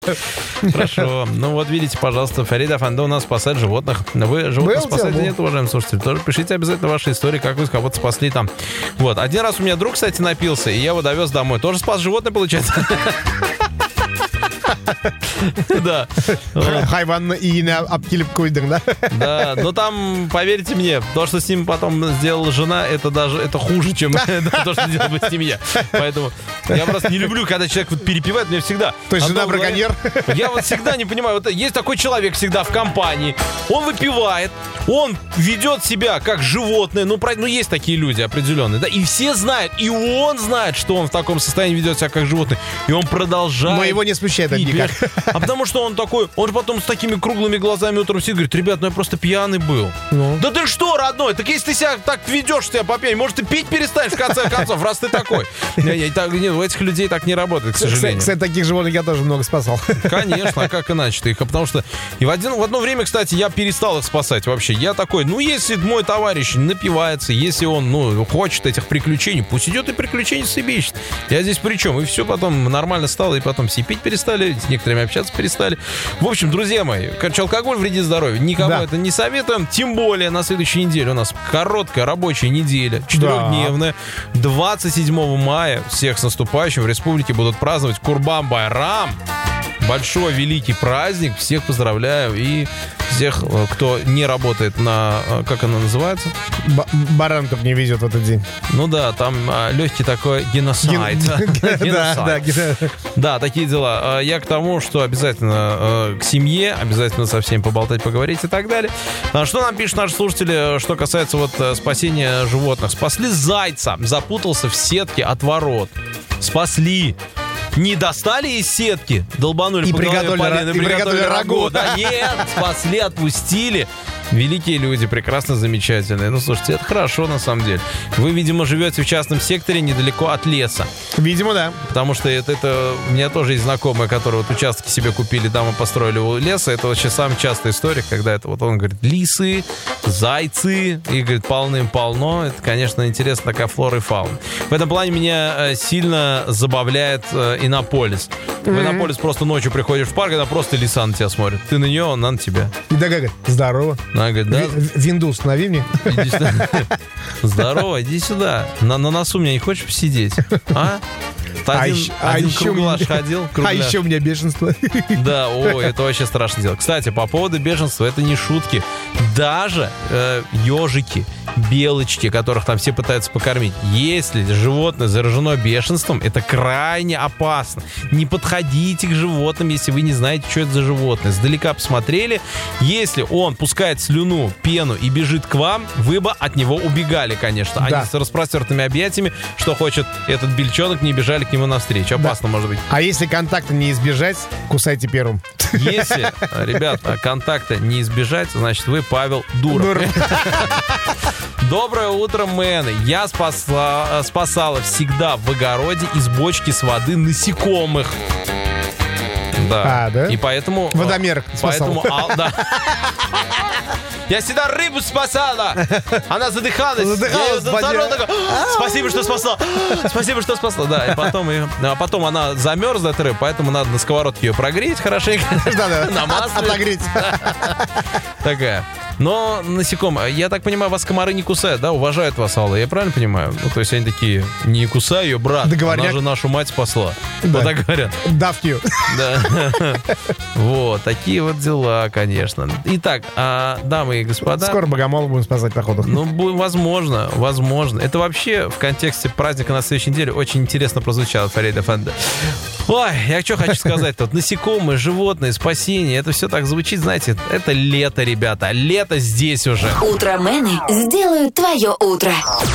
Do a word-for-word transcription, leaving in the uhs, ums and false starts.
Хорошо. Ну вот видите, пожалуйста, Фарид Афанды у нас спасает животных. Вы животных спасаете, нет, уважаемые слушатели? Тоже пишите обязательно ваши истории, как вы кого-то спасли там. Вот. Один раз у меня друг, кстати, напился, и я его довез домой. Тоже спас животное, получается? Да. Хайванны иіне обкиліп койдың, да? Да, но там, поверьте мне, то, что с ним потом сделала жена, это даже это хуже, чем то, что делала бы с ним я. Поэтому я просто не люблю, когда человек вот перепивает, мне всегда... То есть жена браконьер? Я вот всегда не понимаю, вот есть такой человек всегда в компании, он выпивает, он ведет себя как животное, ну, ну есть такие люди определенные, да, и все знают, и он знает, что он в таком состоянии ведет себя как животное, и он продолжает... Но его не смущает это никак. А потому что он такой, он же потом с такими круглыми глазами утром сидит и говорит: ребят, ну я просто пьяный был. Ну. Да ты что, родной, так если ты себя так ведешь, себя по пьяни, может, ты пить перестанешь в конце концов, раз ты такой. Нет, у этих людей так не работает, к сожалению. Кстати, таких животных я тоже много спасал. Конечно, а как иначе-то их? Потому что и в, один, в одно время, кстати, я перестал их спасать вообще. Я такой, ну, если мой товарищ напивается, если он, ну, хочет этих приключений, пусть идет и приключения себе ищет. Я здесь при чем? И все потом нормально стало, и потом все пить перестали, с некоторыми общаться перестали. В общем, друзья мои, короче, алкоголь вредит здоровью. Никому да. это не советуем. Тем более на следующей неделе у нас короткая рабочая неделя, четырехдневная. двадцать седьмого мая всех с наступающим в республике будут праздновать Курбан-Байрам. Большой, великий праздник. Всех поздравляю. И всех, кто не работает на... Как оно называется? Б- баранков не везет в этот день. Ну да, там а, легкий такой геноцид. Да, такие дела. Я к тому, что обязательно к семье, обязательно со всеми поболтать, поговорить и так далее. Что нам пишут наши слушатели, что касается вот спасения животных? Спасли зайца. Запутался в сетке от ворот. Спасли. Не достали из сетки, долбанули и по приготовили, голове полено, и приготовили рагу. Да нет, спасли, отпустили. Великие люди, прекрасно, замечательные. Ну, слушайте, это хорошо, на самом деле. Вы, видимо, живете в частном секторе недалеко от леса. Видимо, да. Потому что это, это у меня тоже есть знакомые, которые вот участки себе купили, дома построили у леса. Это вообще самая частая история, когда это вот он говорит, лисы, зайцы, и говорит, полным-полно. Это, конечно, интересная такая флора и фауна. В этом плане меня сильно забавляет Иннополис. Mm-hmm. В Иннополис просто ночью приходишь в парк, когда просто лиса на тебя смотрит. Ты на нее, он на тебя. Да, как здорово. Она говорит, да? Винду установи мне. Иди сюда. Здорово, иди сюда. На, на носу меня не хочешь посидеть? А? А, один, еще, один а, кругляш еще ходил. Кругляш. А еще у меня бешенство. Да, о, это вообще страшное дело. Кстати, по поводу бешенства, это не шутки. Даже э, ежики, белочки, которых там все пытаются покормить, если животное заражено бешенством, это крайне опасно. Не подходите к животным, если вы не знаете, что это за животное. Сдалека посмотрели. Если он пускает слюну, пену и бежит к вам, вы бы от него убегали, конечно. Да. Они с распростертыми объятиями, что хочет этот бельчонок, не бежали к нему навстречу. Опасно, да. Может быть. А если контакта не избежать, кусайте первым. Если, ребята, контакта не избежать, значит, вы Павел Дуров. Дуров. Доброе утро, мэны. Я спасла, спасала всегда в огороде из бочки с воды насекомых. Да. А, да? И поэтому... Водомер поэтому, а, да. Я всегда рыбу спасала. Она задыхалась. Задыхалась. Такой, спасибо, что спасла. Спасибо, что спасла. Да, и потом, и, а потом она замерзла, эта рыба, поэтому надо на сковородке ее прогреть хорошенько. На масле. Отогреть. Такая. Но насекомые, я так понимаю, вас комары не кусают, да? Уважают вас, Алла, я правильно понимаю? Ну, то есть они такие, не кусай ее, брат, договорняк. Она же нашу мать спасла. Да. Вот так говорят. Давки. Да. Вот, такие вот дела, конечно. Итак, дамы и господа... Скоро богомола будем спасать, походу. Ну, возможно, возможно. Это вообще в контексте праздника на следующей неделе очень интересно прозвучало, Фарид Афанды. Ой, я что хочу сказать тут. Насекомые, животные, спасение, это все так звучит, знаете, это лето, ребята. Лето здесь уже. Утромены сделают твое утро.